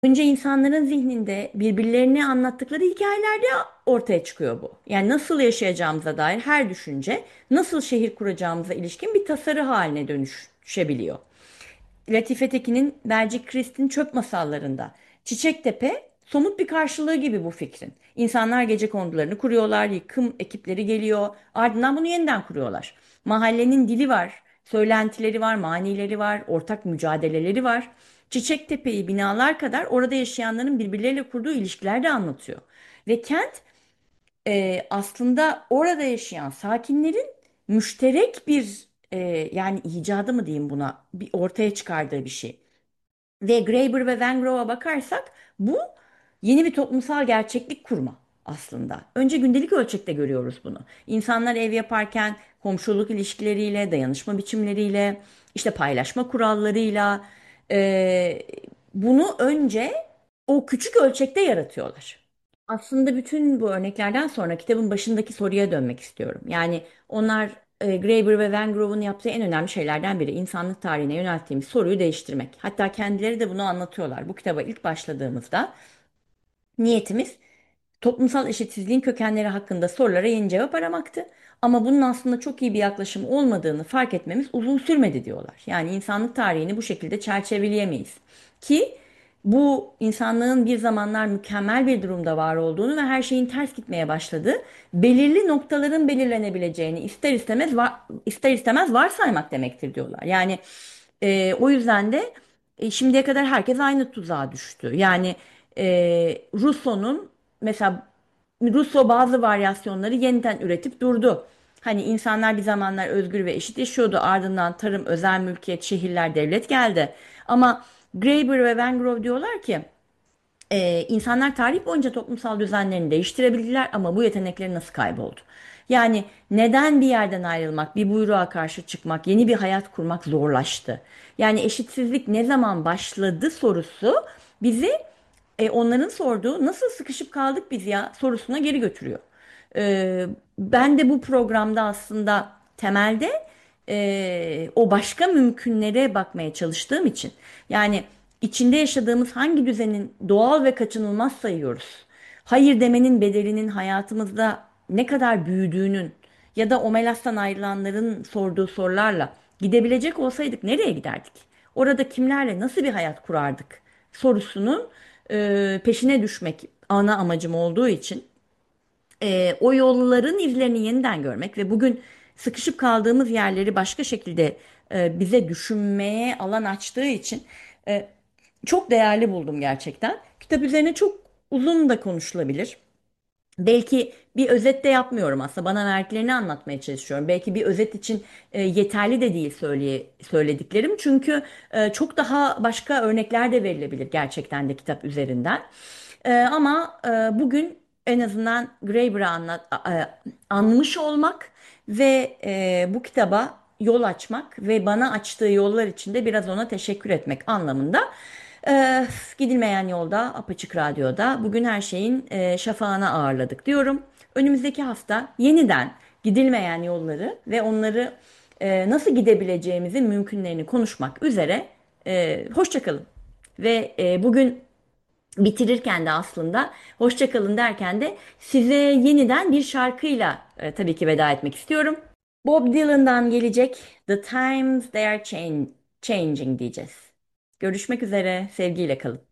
Önce insanların zihninde birbirlerine anlattıkları hikayelerde ortaya çıkıyor bu. Yani nasıl yaşayacağımıza dair her düşünce, nasıl şehir kuracağımıza ilişkin bir tasarı haline dönüşebiliyor. Latife Tekin'in Belcik Krist'in Çöp Masallarında Çiçektepe somut bir karşılığı gibi bu fikrin. İnsanlar gecekondularını kuruyorlar, yıkım ekipleri geliyor, ardından bunu yeniden kuruyorlar. Mahallenin dili var, söylentileri var, manileri var, ortak mücadeleleri var. Çiçektepe'yi binalar kadar orada yaşayanların birbirleriyle kurduğu ilişkiler de anlatıyor. Ve kent aslında orada yaşayan sakinlerin müşterek bir yani icadı mı diyeyim buna bir ortaya çıkardığı bir şey. Ve Graeber ve Van Grove'a bakarsak bu yeni bir toplumsal gerçeklik kurma aslında. Önce gündelik ölçekte görüyoruz bunu. İnsanlar ev yaparken komşuluk ilişkileriyle, dayanışma biçimleriyle, işte paylaşma kurallarıyla e, bunu önce o küçük ölçekte yaratıyorlar. Aslında bütün bu örneklerden sonra kitabın başındaki soruya dönmek istiyorum. Yani onlar Graeber ve Van Grove'un yaptığı en önemli şeylerden biri insanlık tarihine yönelttiğimiz soruyu değiştirmek. Hatta kendileri de bunu anlatıyorlar. Bu kitaba ilk başladığımızda niyetimiz toplumsal eşitsizliğin kökenleri hakkında sorulara yeni cevap aramaktı. Ama bunun aslında çok iyi bir yaklaşım olmadığını fark etmemiz uzun sürmedi diyorlar. Yani insanlık tarihini bu şekilde çerçeveleyemeyiz. Ki bu insanlığın bir zamanlar mükemmel bir durumda var olduğunu ve her şeyin ters gitmeye başladığı, belirli noktaların belirlenebileceğini ister istemez varsaymak demektir diyorlar. Yani o yüzden de şimdiye kadar herkes aynı tuzağa düştü. Yani Rousseau'nun mesela Rousseau bazı varyasyonları yeniden üretip durdu. Hani insanlar bir zamanlar özgür ve eşit yaşıyordu. Ardından tarım, özel mülkiyet, şehirler, devlet geldi. Ama Graeber ve Van Grove diyorlar ki insanlar tarih boyunca toplumsal düzenlerini değiştirebildiler ama bu yetenekleri nasıl kayboldu? Yani neden bir yerden ayrılmak, bir buyruğa karşı çıkmak, yeni bir hayat kurmak zorlaştı? Yani eşitsizlik ne zaman başladı sorusu bizi onların sorduğu nasıl sıkışıp kaldık biz ya sorusuna geri götürüyor. Ben de bu programda aslında temelde o başka mümkünlere bakmaya çalıştığım için yani içinde yaşadığımız hangi düzenin doğal ve kaçınılmaz sayıyoruz? Hayır demenin bedelinin hayatımızda ne kadar büyüdüğünün ya da Omelas'tan ayrılanların sorduğu sorularla gidebilecek olsaydık nereye giderdik? Orada kimlerle nasıl bir hayat kurardık? Sorusunun peşine düşmek ana amacım olduğu için o yolların izlerini yeniden görmek ve bugün sıkışıp kaldığımız yerleri başka şekilde bize düşünmeye alan açtığı için e, çok değerli buldum gerçekten. Kitap üzerine çok uzun da konuşulabilir. Belki bir özet de yapmıyorum aslında. Bana verdiklerini anlatmaya çalışıyorum. Belki bir özet için yeterli de değil söylediklerim. Çünkü çok daha başka örnekler de verilebilir gerçekten de kitap üzerinden. Ama bugün en azından Graeber'ı anmış olmak ve bu kitaba yol açmak ve bana açtığı yollar için de biraz ona teşekkür etmek anlamında. Ee, Gidilmeyen yolda, Apaçık Radyo'da bugün her şeyin şafağına ağırladık diyorum. Önümüzdeki hafta yeniden gidilmeyen yolları ve onları nasıl gidebileceğimizin mümkünlerini konuşmak üzere hoşça kalın. Ve bugün bitirirken de aslında hoşça kalın derken de size yeniden bir şarkıyla tabii ki veda etmek istiyorum. Bob Dylan'dan gelecek The Times They Are Changing diyeceğiz. Görüşmek üzere, sevgiyle kalın.